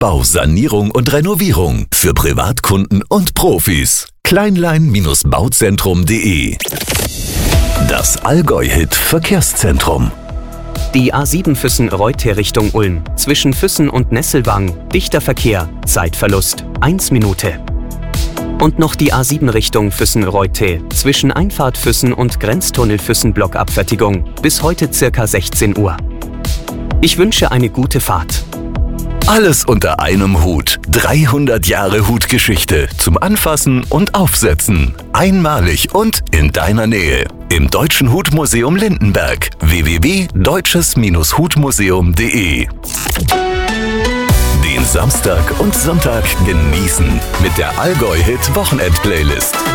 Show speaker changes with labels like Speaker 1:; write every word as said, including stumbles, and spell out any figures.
Speaker 1: Bau, Sanierung und Renovierung für Privatkunden und Profis. kleinlein-bauzentrum punkt de. Das Allgäu-Hit Verkehrszentrum.
Speaker 2: Die A sieben Füssen-Reutte Richtung Ulm. Zwischen Füssen und Nesselwang. Dichter Verkehr. Zeitverlust. eins Minute. Und noch die A sieben Richtung Füssen-Reutte. Zwischen Einfahrt Füssen und Grenztunnel Füssen Blockabfertigung. Bis heute circa sechzehn Uhr. Ich wünsche eine gute Fahrt.
Speaker 1: Alles unter einem Hut. dreihundert Jahre Hutgeschichte zum Anfassen und Aufsetzen. Einmalig und in deiner Nähe. Im Deutschen Hutmuseum Lindenberg. w w w punkt deutsches hutmuseum punkt de. Den Samstag und Sonntag genießen mit der Allgäu-Hit Wochenend-Playlist.